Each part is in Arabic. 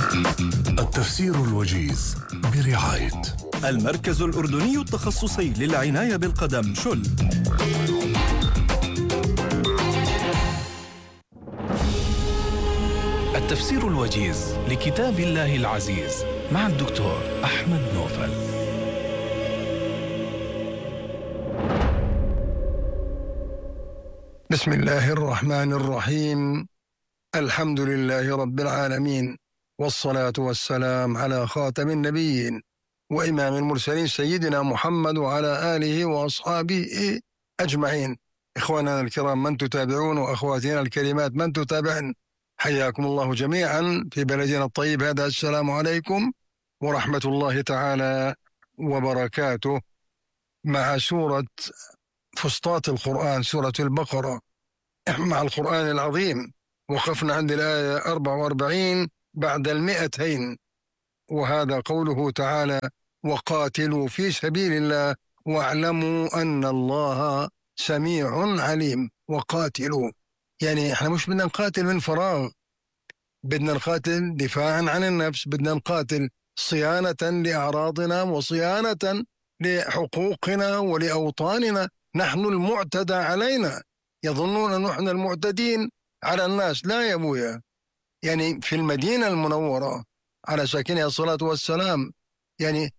التفسير الوجيز برعاية المركز الأردني التخصصي للعناية بالقدم شل. التفسير الوجيز لكتاب الله العزيز مع الدكتور أحمد نوفل. بسم الله الرحمن الرحيم. الحمد لله رب العالمين، والصلاة والسلام على خاتم النبيين وإمام المرسلين سيدنا محمد وعلى آله وأصحابه أجمعين. إخواننا الكرام من تتابعون وأخواتنا الكريمات من تتابعن، حياكم الله جميعا في بلدنا الطيب هذا. السلام عليكم ورحمة الله تعالى وبركاته، مع سورة فسطاط القرآن، سورة البقرة، مع القرآن العظيم. وقفنا عند الآية 44 بعد 200، وهذا قوله تعالى: وقاتلوا في سبيل الله واعلموا أن الله سميع عليم. وقاتلوا يعني احنا مش بدنا نقاتل من فراغ، بدنا نقاتل دفاعا عن النفس، بدنا نقاتل صيانة لأعراضنا وصيانة لحقوقنا ولأوطاننا. نحن المعتدى علينا، يظنون نحن المعتدين على الناس. لا يا أبويا، يعني في المدينة المنورة على ساكنها الصلاة والسلام، يعني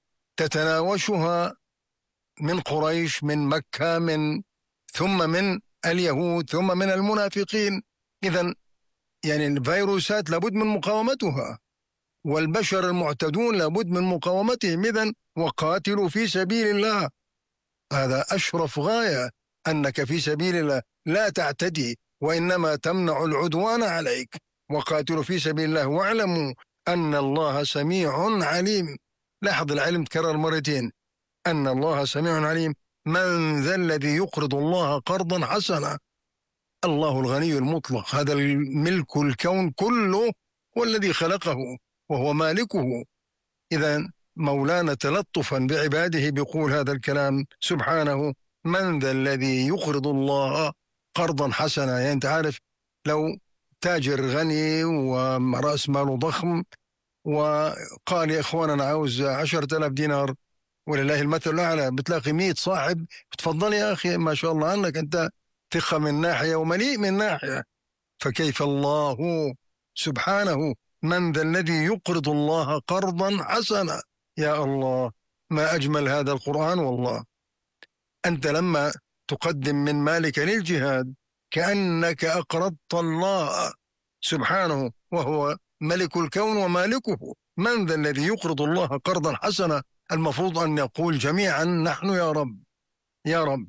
تتناوشها من قريش، من مكة، ثم من اليهود، ثم من المنافقين. إذن يعني الفيروسات لابد من مقاومتها، والبشر المعتدون لابد من مقاومتهم. إذن وقاتلوا في سبيل الله، هذا أشرف غاية، أنك في سبيل الله لا تعتدي، وإنما تمنع العدوان عليك. وقاتلوا في سبيل الله واعلموا أن الله سميع عليم. لاحظ العلم تكرر مرتين، أن الله سميع عليم. من ذا الذي يقرض الله قرضا حسنا؟ الله الغني المطلق، هذا الملك الكون كله والذي خلقه وهو مالكه. إذا مولانا تلطفا بعباده بيقول هذا الكلام سبحانه: من ذا الذي يقرض الله قرضا حسنا. يعني أنت عارف، لو تاجر غني ورأس ماله ضخم وقال يا إخوانا أنا عاوز 10,000 دينار، ولله المثل الأعلى، بتلاقي 100 صاحب تفضل يا أخي ما شاء الله عنك، أنت ثقة من ناحية ومليء من ناحية. فكيف الله سبحانه من ذا الذي يقرض الله قرضا حسنا؟ يا الله، ما أجمل هذا القرآن. والله أنت لما تقدم من مالك للجهاد كأنك أقرضت الله سبحانه، وهو ملك الكون ومالكه. من ذا الذي يقرض الله قرضا حسنا؟ المفروض أن نقول جميعا نحن يا رب يا رب،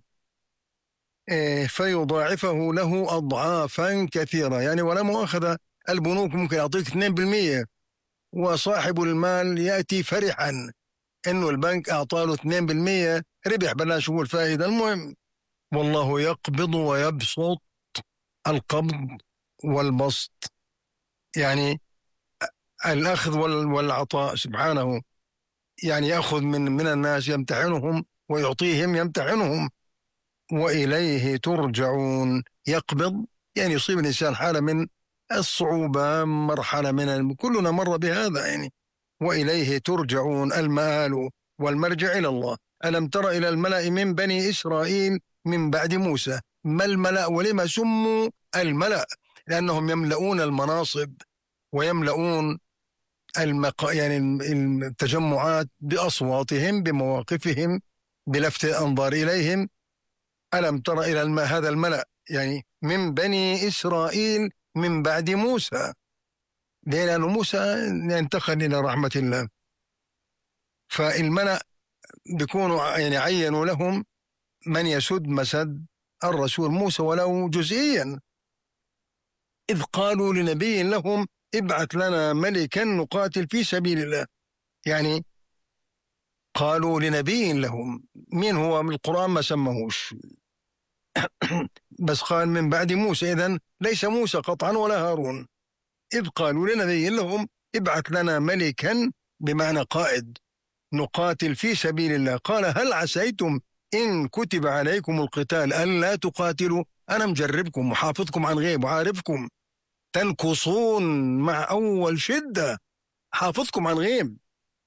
فيضاعفه له أضعافا كثيرة. يعني ولا مؤاخذة، البنوك ممكن يعطيك 2%، وصاحب المال يأتي فرحا إنه البنك أعطاله 2% ربح، بلاش هو الفائدة. المهم والله يقبض ويبسط، القبض والبسط يعني الأخذ والعطاء سبحانه. يعني يأخذ من الناس يمتحنهم، ويعطيهم يمتحنهم، وإليه ترجعون. يقبض يعني يصيب الإنسان حالة من الصعوبة، مرحلة من كلنا مر بهذا يعني. وإليه ترجعون، المآل والمرجع إلى الله. ألم تر إلى الملأ من بني إسرائيل من بعد موسى؟ ما الملأ ولما سموا الملأ؟ لأنهم يملؤون المناصب ويملؤون يعني التجمعات بأصواتهم، بمواقفهم، بلفت الأنظار إليهم. ألم تر إلى هذا الملأ يعني من بني إسرائيل من بعد موسى، لأن موسى ينتقل إلى رحمة الله. فالملأ بيكونوا يعني عينوا لهم من يسد مسد الرسول موسى ولو جزئيا، إذ قالوا لنبي لهم ابعث لنا ملكا نقاتل في سبيل الله. يعني قالوا لنبي لهم، مين هو؟ من القرآن ما سمهوش بس قال من بعد موسى، إذن ليس موسى قطعا ولا هارون. إذ قالوا لنبي لهم ابعث لنا ملكا، بمعنى قائد، نقاتل في سبيل الله. قال هل عسيتم إن كتب عليكم القتال ألا تقاتلوا؟ أنا مجربكم وحافظكم عن غيب وعارفكم، تنكصون مع أول شدة حافظكم عن غيب.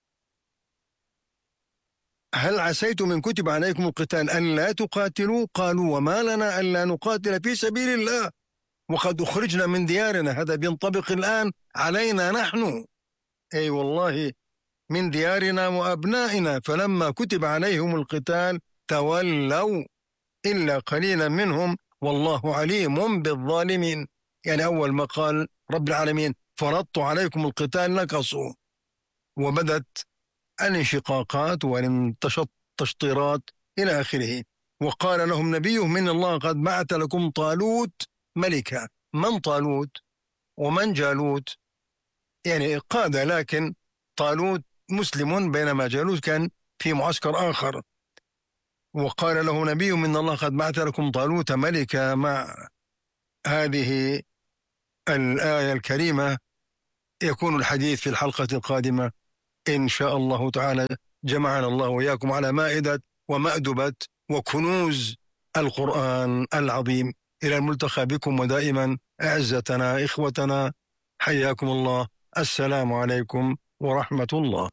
هل عسيتم إن كتب عليكم القتال أن لا تقاتلوا؟ قالوا وما لنا ألا نقاتل في سبيل الله وقد أخرجنا من ديارنا. هذا بينطبق الآن علينا نحن، أي والله، من ديارنا وأبنائنا. فلما كتب عليهم القتال تولوا إلا قليلا منهم والله عليم بالظالمين. يعني أول ما قال رب العالمين فرضت عليكم القتال نكصوا، وبدت الانشقاقات والتشطيرات إلى آخره. وقال لهم نبيهم إن الله قد بعث لكم طالوت ملكا. من طالوت ومن جالوت؟ يعني قادة، لكن طالوت مسلم بينما جالوت كان في معسكر آخر. وقال له نبيهم إن الله قد بعث لكم طالوت ملكا. مع هذه الآية الكريمة يكون الحديث في الحلقة القادمة إن شاء الله تعالى. جمعنا الله وإياكم على مائدة ومأدبة وكنوز القرآن العظيم. إلى الملتقى بكم، ودائما أعزتنا إخوتنا، حياكم الله. السلام عليكم ورحمة الله.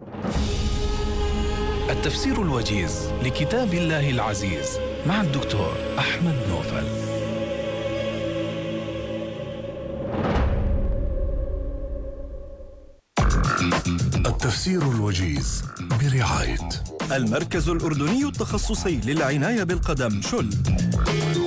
التفسير الوجيز لكتاب الله العزيز مع الدكتور أحمد نوفل. التفسير الوجيز برعاية المركز الأردني التخصصي للعناية بالقدم شل.